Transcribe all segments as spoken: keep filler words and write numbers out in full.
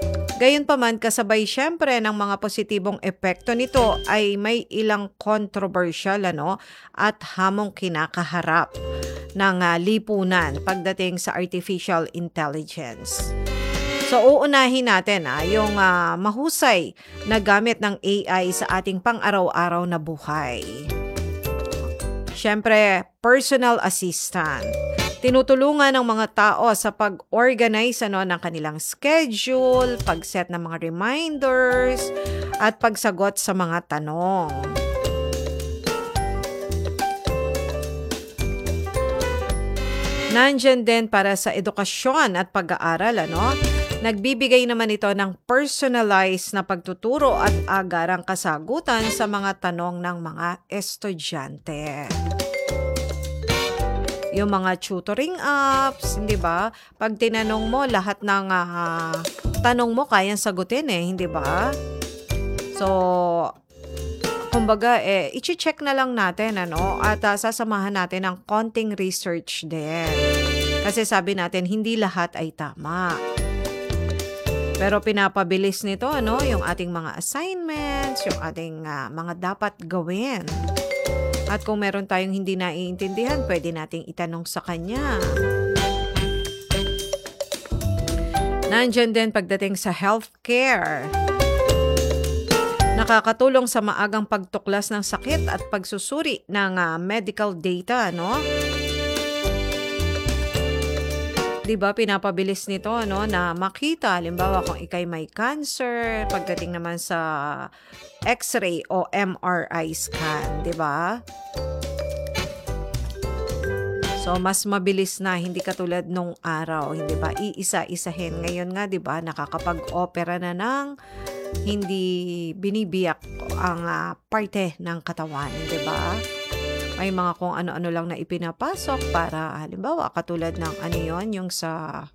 Gayunpaman, kasabay siyempre ng mga positibong epekto nito ay may ilang controversial ano, at hamong kinakaharap ng ah, lipunan pagdating sa artificial intelligence. So uunahin natin ah, yung ah, mahusay na gamit ng A I sa ating pang-araw-araw na buhay. Siyempre, personal assistant. Tinutulungan ng mga tao sa pag-organize ano, ng kanilang schedule, pag-set ng mga reminders, at pagsagot sa mga tanong. Nandyan din para sa edukasyon at pag-aaral, ano? Nagbibigay naman ito ng personalized na pagtuturo at agarang kasagutan sa mga tanong ng mga estudyante. Yung mga tutoring apps, hindi ba? Pag tinanong mo, lahat ng ah, tanong mo kayang sagutin eh, hindi ba? So, kumbaga, eh, i-check na lang natin, ano? At ah, sasamahan natin ng konting research din. Kasi sabi natin, hindi lahat ay tama. Pero pinapabilis nito, ano? Yung ating mga assignments, yung ating ah, mga dapat gawin. At kung meron tayong hindi naiintindihan, pwede nating itanong sa kanya. Nandyan din pagdating sa healthcare. Nakakatulong sa maagang pagtuklas ng sakit at pagsusuri ng uh, medical data, no? Diba, pinapabilis nito, no, na makita, halimbawa kung ikay may cancer, pagdating naman sa X-ray o M R I scan, diba? So, mas mabilis na, hindi katulad nung araw, hindi ba? Iisa-isahin. Ngayon nga, diba, nakakapag-opera na ng hindi binibiyak ang uh, parte ng katawan, diba? May mga kung ano-ano lang na ipinapasok para, halimbawa, katulad ng ano yon, yung sa...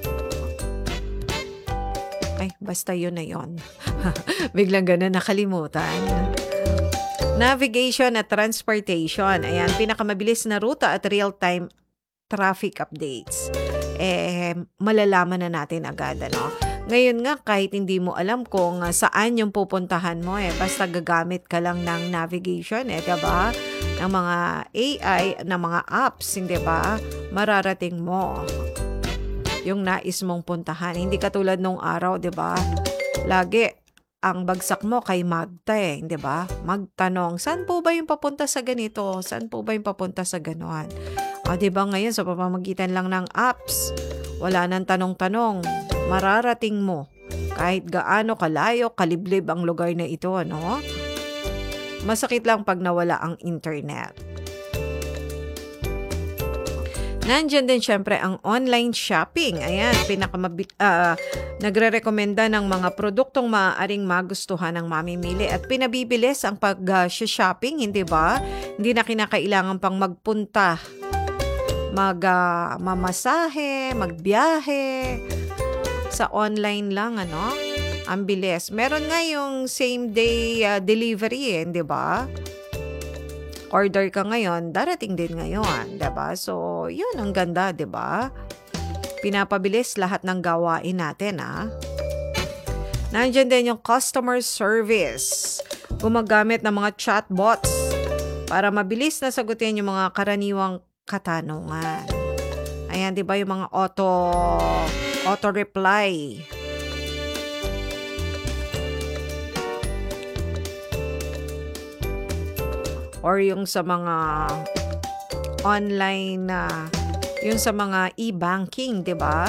Ay, basta yun na yun. Biglang ganun nakalimutan. Navigation at transportation. Ayan, pinakamabilis na ruta at real-time traffic updates. Eh, malalaman na natin agad, ano? Ngayon nga, kahit hindi mo alam kung uh, saan yung pupuntahan mo, eh, basta gagamit ka lang ng navigation, eh, diba? Ng mga A I, ng mga apps, hindi ba? Mararating mo yung nais mong puntahan. Hindi katulad nung araw, diba? Lagi, ang bagsak mo kay Magta eh, di ba? Magtanong, saan po ba yung papunta sa ganito? Saan po ba yung papunta sa gano'n? O, di ba ngayon, sa pamamagitan lang ng apps, wala nang tanong-tanong, mararating mo. Kahit gaano kalayo, kaliblib ang lugar na ito, no? Masakit lang pag nawala ang internet. Nandiyan din syempre ang online shopping. Ayan, pinakamabi- uh, nagre-rekomenda ng mga produktong maaaring magustuhan ng mamimili at pinabibilis ang pag-shopping, hindi ba? Hindi na kinakailangan pang magpunta, mag-mamasahe, uh, magbiyahe. Sa online lang, ano? Ang bilis. Meron nga yung same day uh, delivery, eh, hindi ba? Order ka ngayon, darating din ngayon, 'di ba? So, 'yun ang ganda, 'di ba? Pinapabilis lahat ng gawain natin, ah. Nandiyan din yung customer service. Gumagamit ng mga chatbots para mabilis na sagutin yung mga karaniwang katanungan. Ayan, 'di ba, yung mga auto auto reply. Or yung sa mga online na, yung sa mga e-banking, di ba?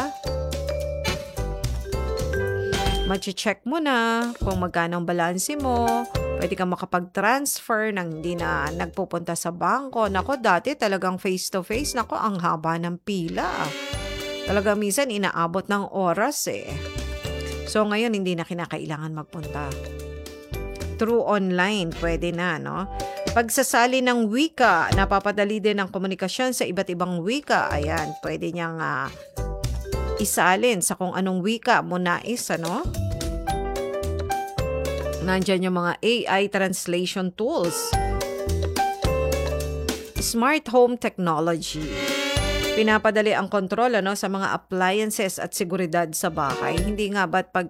Machi-check mo na kung magkano ang balanse mo. Pwede kang makapag-transfer nang hindi na nagpupunta sa bangko. Nako, dati talagang face-to-face. Nako, ang haba ng pila. Talaga minsan inaabot ng oras eh. So ngayon, hindi na kinakailangan magpunta. Through online, pwede na, no? Pagsasali ng wika, napapadali din ang komunikasyon sa iba't ibang wika. Ayan, pwede niyang uh, isalin sa kung anong wika mo nais, ano? Nandyan yung mga A I translation tools. Smart home technology. Pinapadali ang kontrol, ano, sa mga appliances at seguridad sa bahay. Hindi nga ba't pag